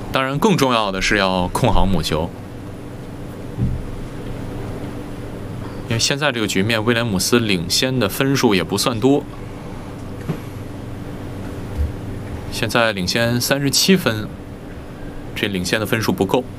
当然，更重要的是要控好母球，因为现在这个局面，威廉姆斯领先的分数也不算多，现在领先37分，这领先的分数不够。